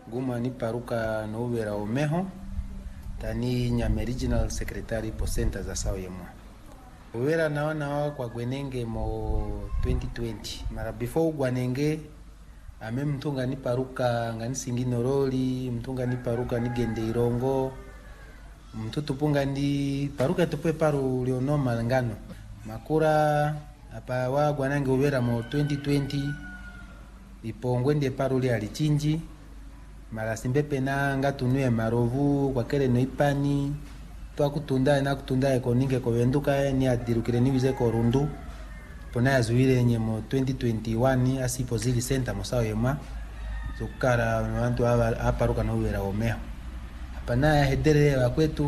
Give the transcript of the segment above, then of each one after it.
guma ni paruka no uvera omeho tani nyame regional secretary po center za sawa yemwa uvera naona kwa gwenenge mo 2020 mara before gwanenge ame mtunga ni paruka ngani singino roli mtunga ni paruka ni gende irongo mtutu punga ndi paruka tupwe paru leono malangano makura apa wa gwanange uvera mo 2020 ipongwe ndi paru li alichinji mara simbepe na ngatunue marovu kwa kere no ipani to akutunda na kutunda ekoninge ko venduka ni adirukire ni bize ko rundu pona yazuire nye mo 2021 asipo zili center mo sawa yema zukara wantu aparuka no uvera omeho pana hedere wa kwetu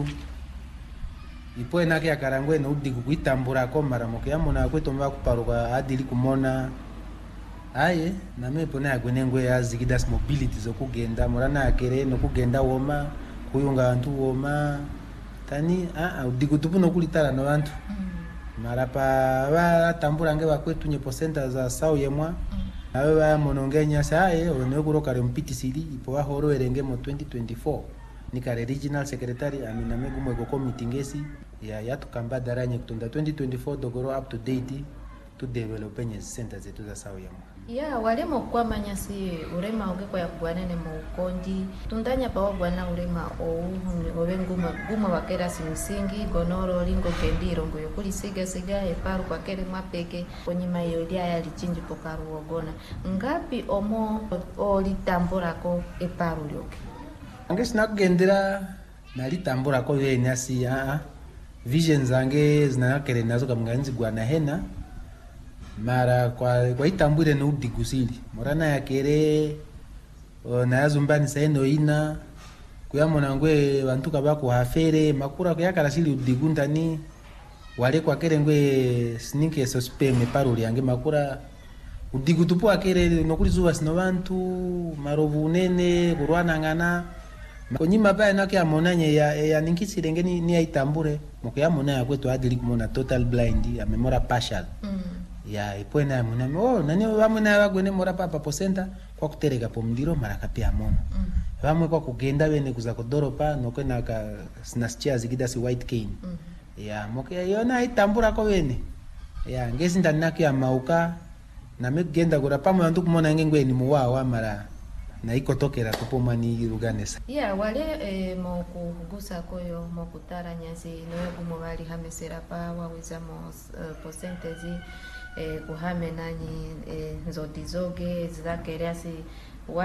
ipo enake akarangwe no udigu kuitambura ko mara mo kiyamona kwetu mba kuparuka adili kumona aye na me pona agwenengwe yazikidas mobility zo kugenda morana akere no kugenda woma kuyunga antu woma tani udigu tupuno kulitara no bantu mara pa ba tambura nge bakwetu nye percenta za sawa yemwa awe ba monongenya sae ono kuroka rempiti sidi ipo wa horo erenge mo 2024 nikare regional secretary amina megumo ego committee ngesi ya tukamba daranye kutunda 2024 dogoro up to date to develop nye center zetu za sawa yemwa ya walemo kwa manyasi urema ogeko ya kugwanene mu kondi tundanya pa wagwana urema obenguma guma bakera simsingi gonoro lingo kendiro ngoyo kuli siga eparu kwa kere mapeke konyima yodia ya lichinji pokaru ogona ngapi omo olitambura ko eparu lyoke angesina kugendera nalitambura ko yene asi vision zange zinakere nazo kamnganzi gwana hena mara kwa itambure no udigusili morana yakere na yazumbani saino ina kuyamona ngwe bantu kabako hafere makura kuyakala sili udigundani wale kwa kere ngwe sninke sospeme paruli yange makura udigutupu akere nokuli zuwa sino bantu marovu unene kurwana ngana konyima pa nake amonanye ya ninkisire ngeni ni aitambure mokuyamona yakwetu adili kumona total blind amemora partial ya ipwena muname nani bamuna bagwene mora papa posenta kwa kutereka pomndiro maraka pia mono bamwe kwa kugenda bene kuza kodoropa nokwena ka snastia zigida si white cane ya moke yona itambura ko bene ya ngezi ndanaki ya mauka na megenda kura pamwe ndu kumona ngengwe ni muwawa mara na iko tokera kupomani ruganesa ya wale mo kugusa koyo mo kutara nyasi no gumo bali hamesera pa waweza mo percentage kuhame nanyi nzodizoge zirakerasi